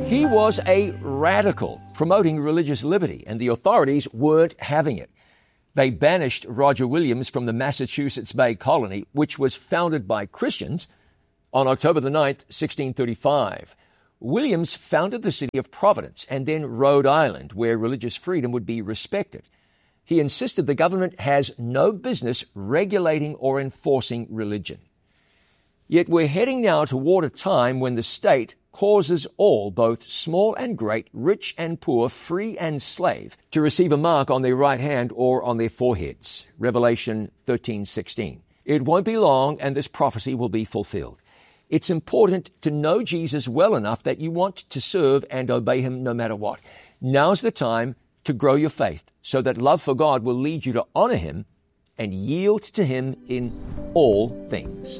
He was a radical, promoting religious liberty, and the authorities weren't having it. They banished Roger Williams from the Massachusetts Bay Colony, which was founded by Christians, on October the 9th, 1635. Williams founded the city of Providence and then Rhode Island, where religious freedom would be respected. He insisted the government has no business regulating or enforcing religion. Yet we're heading now toward a time when the state causes all, both small and great, rich and poor, free and slave, to receive a mark on their right hand or on their foreheads. Revelation 13:16. It won't be long and this prophecy will be fulfilled. It's important to know Jesus well enough that you want to serve and obey him no matter what. Now's the time to grow your faith so that love for God will lead you to honor him and yield to him in all things.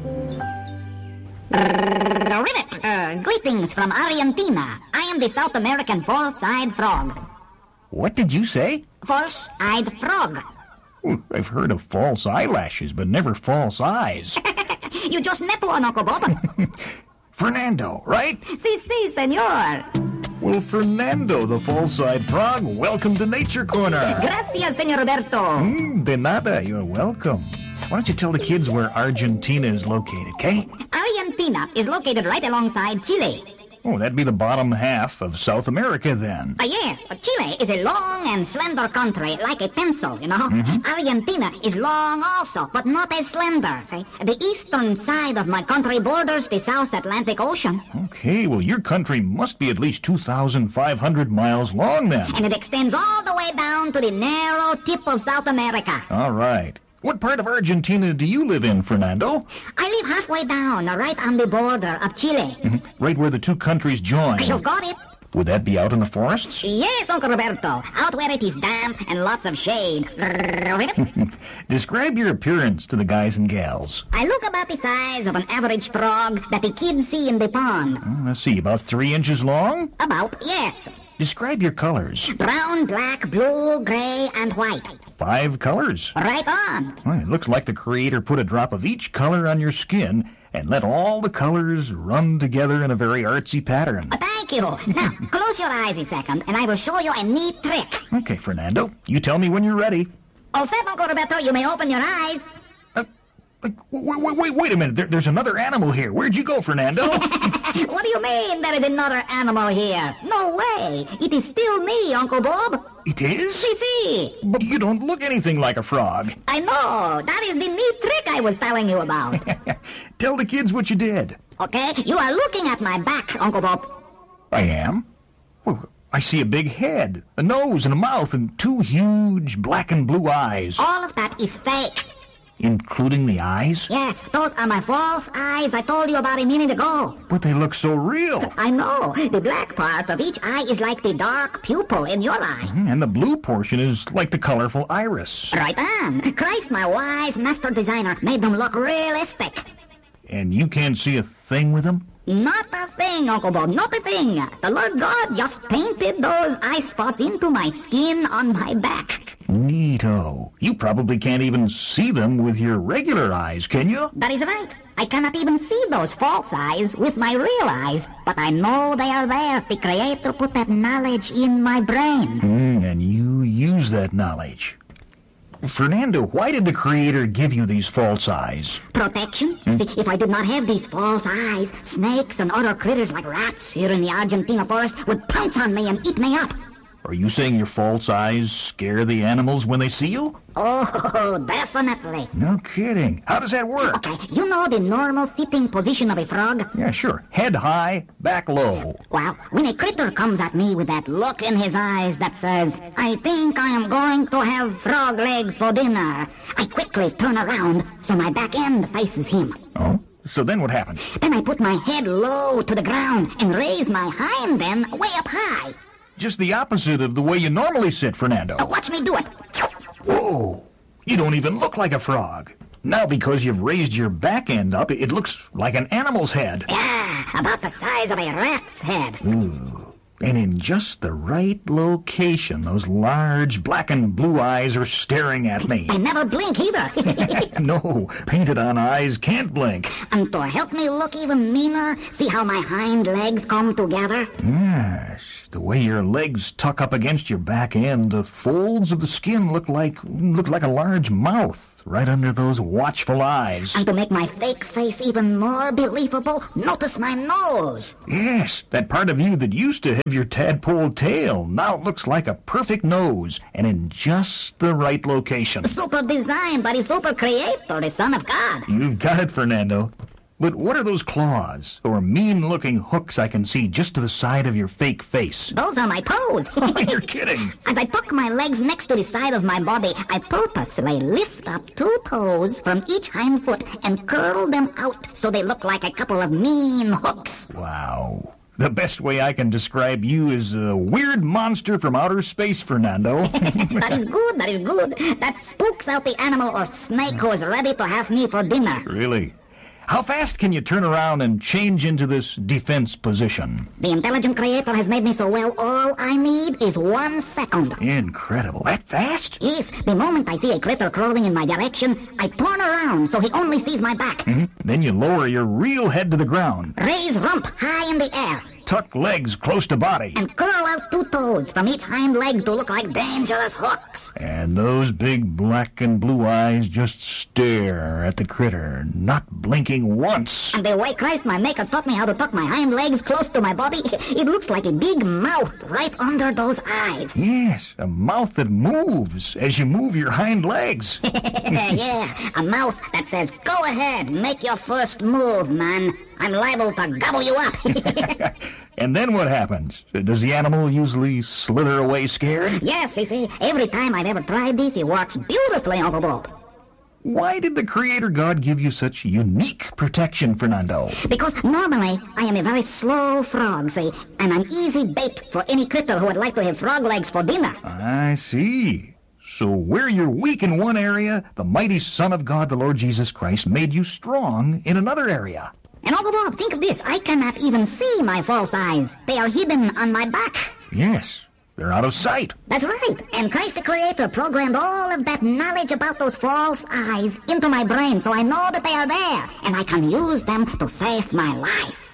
Greetings from Argentina. I am the South American false-eyed frog. What did you say? False-eyed frog. I've heard of false eyelashes, but never false eyes. You just met one, Uncle Bob. Fernando, right? Si, senor. Well, Fernando, the false-eyed frog, welcome to Nature Corner. Gracias, Senor Roberto. De nada, you're welcome. Why don't you tell the kids where Argentina is located, okay? Argentina is located right alongside Chile. Oh, that'd be the bottom half of South America, then. Yes, Chile is a long and slender country, like a pencil, you know. Mm-hmm. Argentina is long also, but not as slender. See? The eastern side of my country borders the South Atlantic Ocean. Okay, well, your country must be at least 2,500 miles long, then. And it extends all the way down to the narrow tip of South America. All right. What part of Argentina do you live in, Fernando? I live halfway down, right on the border of Chile. Mm-hmm. Right where the two countries join. You've got it. Would that be out in the forests? Yes, Uncle Roberto. Out where it is damp and lots of shade. Describe your appearance to the guys and gals. I look about the size of an average frog that the kids see in the pond. Let's see, about 3 inches long? About, yes. Describe your colors. Brown, black, blue, gray, and white. 5 colors. Right on. Well, it looks like the Creator put a drop of each color on your skin and let all the colors run together in a very artsy pattern. Thank you. Now, close your eyes a second, and I will show you a neat trick. Okay, Fernando. You tell me when you're ready. All set, Uncle Roberto. You may open your eyes. Wait a minute. There's another animal here. Where'd you go, Fernando? What do you mean there is another animal here? No way. It is still me, Uncle Bob. It is? Si. But you don't look anything like a frog. I know. That is the neat trick I was telling you about. Tell the kids what you did. Okay, you are looking at my back, Uncle Bob. I am? Well, I see a big head, a nose and a mouth, and 2 huge black and blue eyes. All of that is fake. Including the eyes? Yes, those are my false eyes I told you about a minute ago. But they look so real. I know. The black part of each eye is like the dark pupil in your eye. And the blue portion is like the colorful iris. Right on. Christ, my wise master designer, made them look realistic. And you can't see a thing with them? Not a thing, Uncle Bob, not a thing. The Lord God just painted those eye spots into my skin on my back. Neato. You probably can't even see them with your regular eyes, can you? That is right. I cannot even see those false eyes with my real eyes, but I know they are there. The Creator put that knowledge in my brain. And you use that knowledge. Fernando, why did the Creator give you these false eyes? Protection? See, if I did not have these false eyes, snakes and other critters like rats here in the Argentina forest would pounce on me and eat me up. Are you saying your false eyes scare the animals when they see you? Oh, definitely. No kidding. How does that work? Okay, you know the normal sitting position of a frog? Yeah, sure. Head high, back low. Well, when a critter comes at me with that look in his eyes that says, I think I am going to have frog legs for dinner, I quickly turn around so my back end faces him. Oh? So then what happens? Then I put my head low to the ground and raise my hind end way up high. Just the opposite of the way you normally sit, Fernando. Watch me do it. Whoa! You don't even look like a frog. Now, because you've raised your back end up, it looks like an animal's head. Yeah, about the size of a rat's head. Ooh. And in just the right location, those large black and blue eyes are staring at me. They never blink either. No, painted-on eyes can't blink. And to help me look even meaner, see how my hind legs come together? Yes, the way your legs tuck up against your back end, the folds of the skin look like a large mouth right under those watchful eyes. And to make my fake face even more believable, notice my nose. Yes, that part of you that used to have your tadpole tail now looks like a perfect nose, and in just the right location. Super designed by the super creator, the Son of God. You've got it, Fernando. But what are those claws, or mean-looking hooks I can see just to the side of your fake face? Those are my toes. You're kidding. As I tuck my legs next to the side of my body, I purposely lift up 2 toes from each hind foot and curl them out so they look like a couple of mean hooks. Wow. The best way I can describe you is a weird monster from outer space, Fernando. That is good, that is good. That spooks out the animal or snake who is ready to have me for dinner. Really? How fast can you turn around and change into this defense position? The intelligent creator has made me so well, all I need is 1 second. Incredible. That fast? Yes, the moment I see a critter crawling in my direction, I turn around so he only sees my back. Then you lower your real head to the ground. Raise rump high in the air. Tuck legs close to body. And curl out 2 toes from each hind leg to look like dangerous hooks. And those big black and blue eyes just stare at the critter, not blinking once. And the way Christ, my maker, taught me how to tuck my hind legs close to my body, it looks like a big mouth right under those eyes. Yes, a mouth that moves as you move your hind legs. Yeah, a mouth that says, go ahead, make your first move, man. I'm liable to gobble you up. And then what happens? Does the animal usually slither away scared? Yes, you see, every time I've ever tried this, it works beautifully, Uncle Bob. Why did the Creator God give you such unique protection, Fernando? Because normally I am a very slow frog, see, and I'm easy bait for any critter who would like to have frog legs for dinner. I see. So where you're weak in one area, the mighty Son of God, the Lord Jesus Christ, made you strong in another area. And Uncle Bob, think of this. I cannot even see my false eyes. They are hidden on my back. Yes, they're out of sight. That's right. And Christ the Creator programmed all of that knowledge about those false eyes into my brain so I know that they are there, and I can use them to save my life.